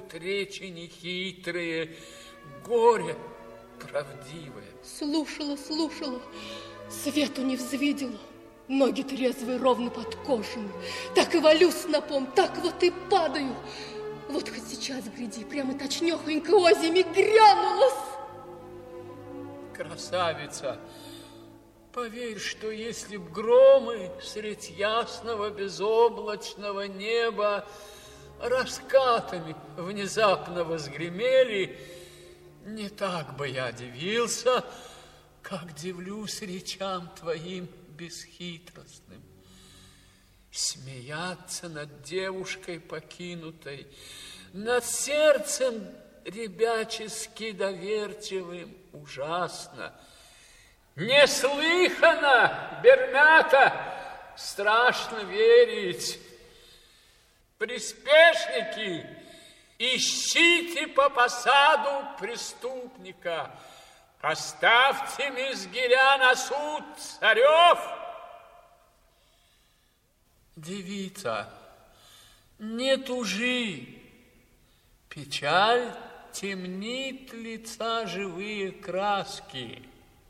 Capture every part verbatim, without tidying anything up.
ходят речи нехитрые, горе правдивое. Слушала, слушала, свету не взвидела. Ноги трезвые, ровно подкошены. Так и валю снопом, так вот и падаю. Вот хоть сейчас, гляди, прямо точнёхонько озими грянулась. Красавица, поверь, что если б громы средь ясного безоблачного неба раскатами внезапно возгремели, не так бы я дивился, как дивлюсь речам твоим бесхитростным. Смеяться над девушкой покинутой, над сердцем ребячески доверчивым ужасно. Неслыханно, Бермята, страшно верить. Приспешники, ищите по посаду преступника. Поставьте мизгиря на суд, царев. Девица, не тужи, печаль темнит лица живые краски.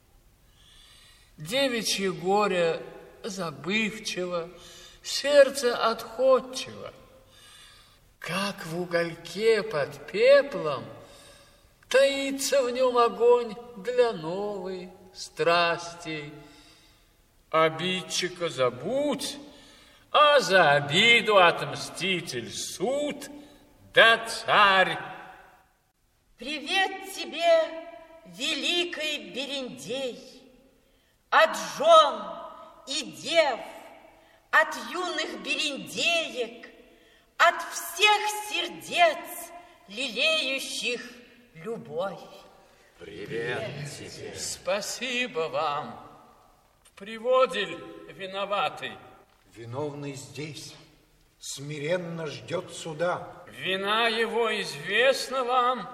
Девичье горе забывчиво, сердце отходчиво. Как в угольке под пеплом таится в нем огонь для новой страсти. Обидчика забудь, а за обиду отмститель суд да царь. Привет тебе, великий Берендей, от жен и дев, от юных берендеек, от всех сердец, лелеющих любовь. Привет, Привет тебе. Спасибо вам. Приводиль виноватый. Виновный здесь, смиренно ждет суда. Вина его известна вам?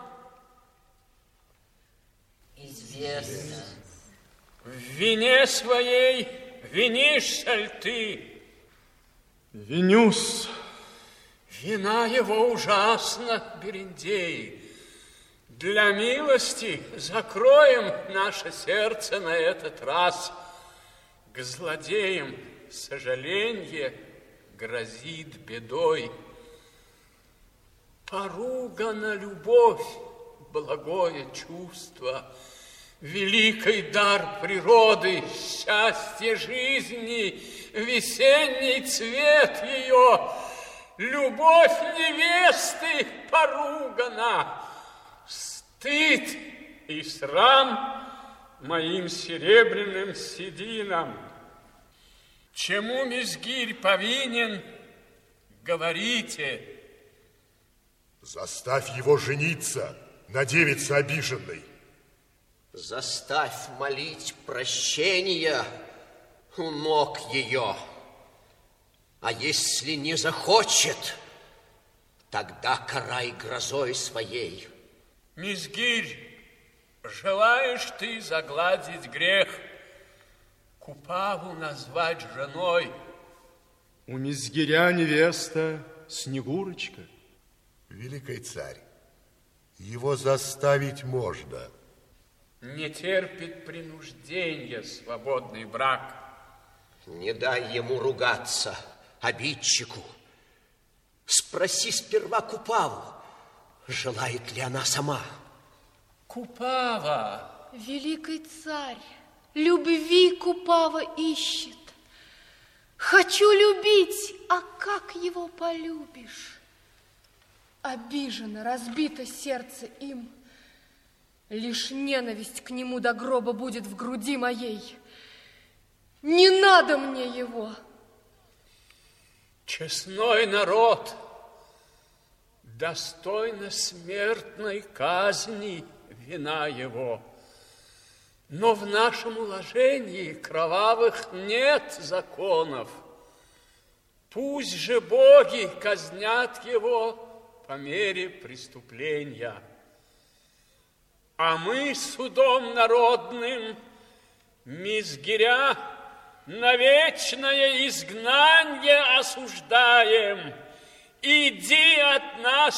Известно. В вине своей винишься ли ты? Винюсь. Вина его ужасна, Берендей. Для милости закроем наше сердце на этот раз. К злодеям сожаленье грозит бедой. Поругана любовь, благое чувство, великий дар природы, счастье жизни, весенний цвет ее. Любовь невесты поругана, стыд и срам моим серебряным сединам. Чему мизгирь повинен, говорите. Заставь его жениться на девице обиженной. Заставь молить прощения у ног ее. А если не захочет, тогда карай грозой своей. Мизгирь, желаешь ты загладить грех, Купаву назвать женой? У мизгиря невеста Снегурочка. Великий царь, его заставить можно. Не терпит принуждения свободный брак. Не дай ему ругаться, обидчику. Спроси сперва Купаву, желает ли она сама. Купава. Великий царь, любви Купава ищет. Хочу любить, а как его полюбишь? Обижено, разбито сердце им. Лишь ненависть к нему до гроба будет в груди моей. Не надо мне его. Честной народ, достойно смертной казни вина его. Но в нашем уложении кровавых нет законов. Пусть же боги казнят его по мере преступления. А мы судом народным мизгиря на вечное изгнание осуждаем. Иди от нас